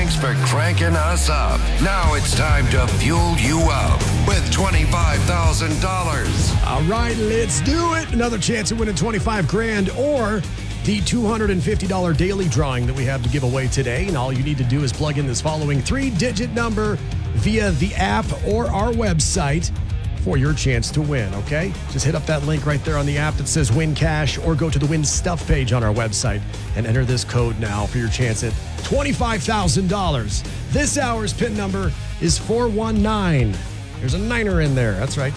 Thanks for cranking us up. Now it's time to fuel you up with $25,000. All right, let's do it. Another chance at winning 25 grand or the $250 daily drawing that we have to give away today. And all you need to do is plug in this following 3-digit number via the app or our website for your chance to win, okay? Just hit up that link right there on the app that says Win Cash or go to the Win Stuff page on our website and enter this code now for your chance at $25,000. This hour's PIN number is 419. There's a niner in there. That's right.